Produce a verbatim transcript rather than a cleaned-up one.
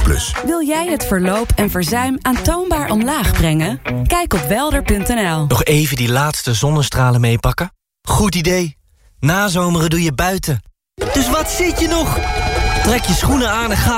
plus. Wil jij het verloop en verzuim aantoonbaar omlaag brengen? Kijk op welder punt n l. Nog even die laatste zonnestralen meepakken? Goed idee. Nazomeren doe je buiten. Dus wat zit je nog? Trek je schoenen aan en ga